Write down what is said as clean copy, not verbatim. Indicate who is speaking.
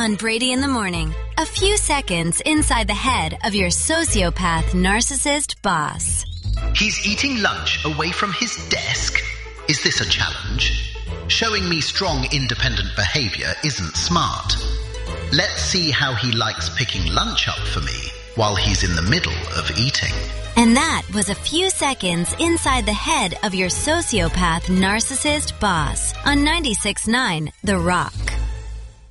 Speaker 1: on Brady in the Morning. A few seconds inside the head of your sociopath narcissist boss.
Speaker 2: He's eating lunch away from his desk? Is this a challenge? Showing me strong independent behavior isn't smart. Let's see how he likes picking lunch up for me while he's in the middle of eating.
Speaker 1: And that was a few seconds inside the head of your sociopath narcissist boss on 96.9 The Rock.